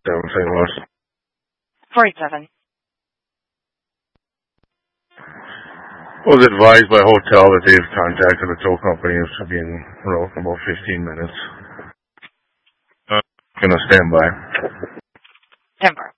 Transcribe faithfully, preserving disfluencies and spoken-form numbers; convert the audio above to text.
seven Saint Louis. four eight seven. Was advised by hotel that they've contacted the tow company and should be in route in about fifteen minutes. Uh, gonna stand by. Denver.